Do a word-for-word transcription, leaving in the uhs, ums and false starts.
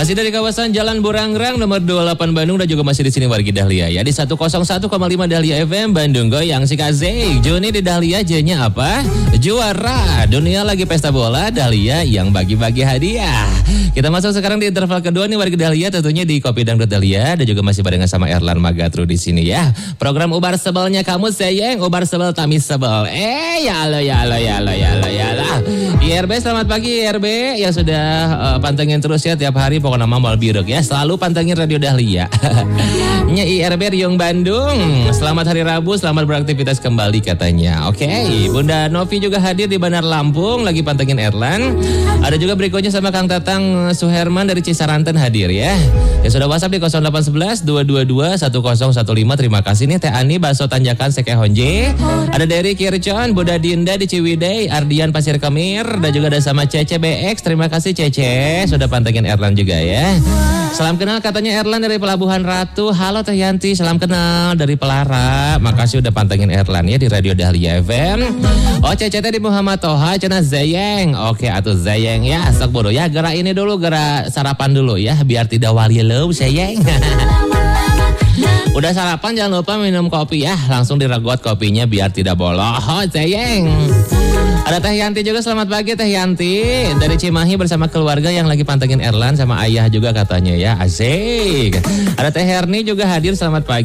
Masih dari kawasan Jalan Burangrang nomor dua puluh delapan Bandung dan juga masih di sini wargi Dahlia ya di seratus satu koma lima Dahlia F M Bandung goyang si Kaze. Juni di Dahlia J-nya apa? Juara. Dunia lagi pesta bola, Dahlia yang bagi-bagi hadiah. Kita masuk sekarang di interval kedua nih wargi Dahlia tentunya di Kopi Dangdut Dahlia dan juga masih barengan sama Erlan Magatru di sini ya. Program ubar sebelnya kamu sayang, ubar sebel tamis sebel. Eh ya Allah ya Allah ya Allah ya Allah ya Allah. I R B selamat pagi I R B yang sudah uh, pantengin terus ya tiap hari pokoknya mau biruk ya. Selalu pantengin Radio Dahlia. Nya I R B Riung Bandung. Selamat hari Rabu, selamat beraktivitas kembali katanya. Oke, okay. Bunda Novi juga hadir di Bandar Lampung lagi pantengin Erlan. Ada juga berikutnya sama Kang Tatang Suherman dari Cisaranten hadir ya. Ya sudah WhatsApp di nol delapan satu satu dua dua dua satu nol satu lima. Terima kasih nih Teh Ani Baso Tanjakan Sekehonje. Ada dari Kircon, Bunda Dinda di Ciwidey, Ardian Pasir Kemir dan juga ada sama Cece B X. Terima kasih Cece sudah pantengin Erlan juga ya. Salam kenal katanya Erlan dari Pelabuhan Ratu. Halo Teh Yanti, salam kenal dari Pelara. Makasih udah pantengin Erlan ya di Radio Dahlia F M. Oh Cece di Muhammad Toha cenah Zayeng. Oke atuh Zayeng ya. Sok bodo ya gerak ini dulu gerak sarapan dulu ya biar tidak walileum Zayeng. Udah sarapan jangan lupa minum kopi ya. Langsung diregot kopinya biar tidak boloh. Oh Zayeng. Ada Teh Yanti juga, selamat pagi Teh Yanti dari Cimahi bersama keluarga yang lagi pantengin Erlan sama ayah juga katanya ya. Asik. Ada Teh Herni juga hadir, selamat pagi.